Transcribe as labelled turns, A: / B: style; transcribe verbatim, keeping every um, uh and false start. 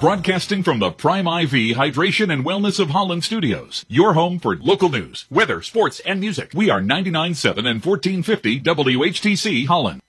A: Broadcasting from the Prime I V Hydration and Wellness of Holland Studios. Your home for local news, weather, sports, and music. We are ninety-nine point seven and fourteen fifty W H T C Holland.